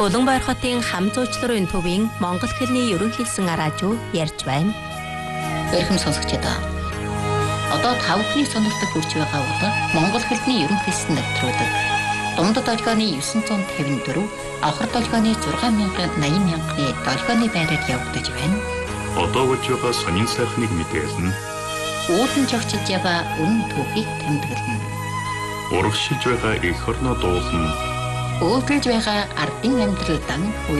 Улаанбаяр хотын хам зуучларын төвийн монгол хэлний ерөнхий хэлсэн араажуу ярьж байна. Эрхэм сонсогчдоо. Одоо 5 хүний сонирхдаг хүрч байгаа бол монгол хэлний ерөнхий хэлсэн нэвтрүүлэг. Дундад долгионы 954, авхар долгионы 6,80,000-ны долгионы байраар явагдаж байна. Одоо болж байгаа сонин сайхныг мэдээлнэ. Уулын жогчж яваа үнэн түүхийг тэмдэглэнэ. Урагшилж байгаа эх орноо дуулна. Өөдрөж байгаа ардын амьдрал дан